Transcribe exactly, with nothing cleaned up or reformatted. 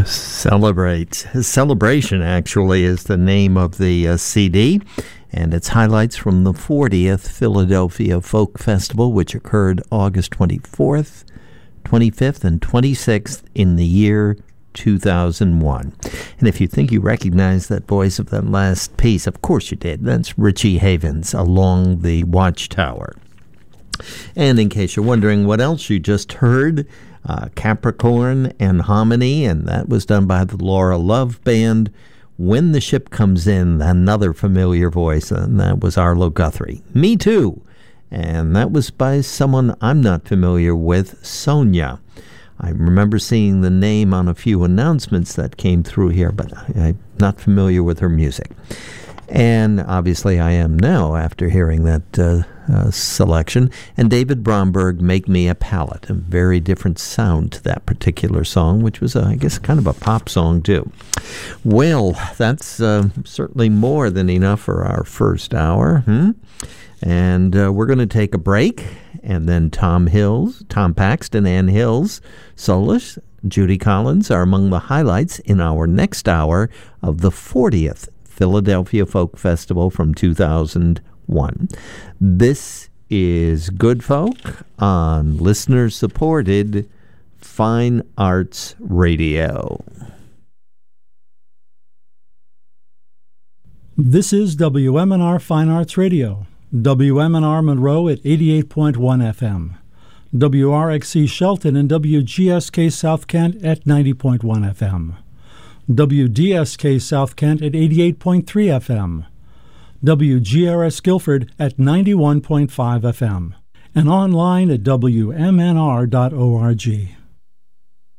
Celebrate. Celebration, actually, is the name of the uh, C D, and it's highlights from the fortieth Philadelphia Folk Festival, which occurred August twenty-fourth, twenty-fifth, and twenty-sixth in the year two thousand one. And if you think you recognize that voice of that last piece, of course you did. That's Richie Havens, Along the Watchtower. And in case you're wondering what else you just heard, uh, Capricorn and Hominy, and that was done by the Laura Love Band. When the Ship Comes In, another familiar voice, and that was Arlo Guthrie. Me Too, and that was by someone I'm not familiar with, Sonia. I remember seeing the name on a few announcements that came through here, but I, I'm not familiar with her music. And obviously I am now after hearing that uh, uh, selection. And David Bromberg, Make Me a Palette, a very different sound to that particular song, which was, uh, I guess, kind of a pop song too. Well, that's uh, certainly more than enough for our first hour. Hmm? And uh, we're going to take a break, and then Tom Hills, Tom Paxton, Ann Hills, Solis, Judy Collins are among the highlights in our next hour of the fortieth Philadelphia Folk Festival from two thousand one. This is Good Folk on listener-supported Fine Arts Radio. This is W M N R Fine Arts Radio. W M N R Monroe at eighty-eight point one F M. W R X C Shelton and W G S K South Kent at ninety point one F M. W D S K South Kent at eighty-eight point three F M. W G R S Guilford at ninety-one point five F M. And online at W M N R dot org.